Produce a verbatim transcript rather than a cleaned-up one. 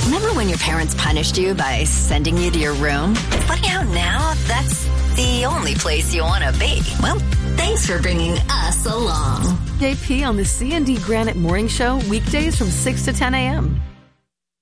Remember when your parents punished you by sending you to your room? Funny how now that's the only place you want to be. Well, thanks for bringing us along. J P on the C and D Granite Morning Show, weekdays from six to ten a.m.